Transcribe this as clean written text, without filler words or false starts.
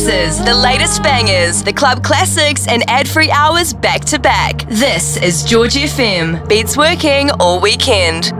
mixes, the latest bangers, the club classics, and ad-free hours back to back. This is George FM. Beats working all weekend.